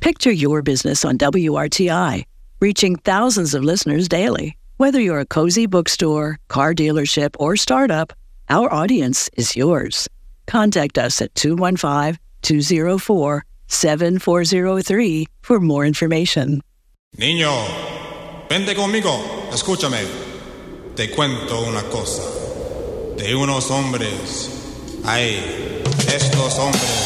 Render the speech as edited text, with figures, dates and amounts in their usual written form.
Picture your business on WRTI, reaching thousands of listeners daily. Whether you're a cozy bookstore, car dealership, or startup, our audience is yours. Contact us at 215-204-7403 for more information. Niño, vente conmigo, escúchame. Te cuento una cosa. De unos hombres, estos hombres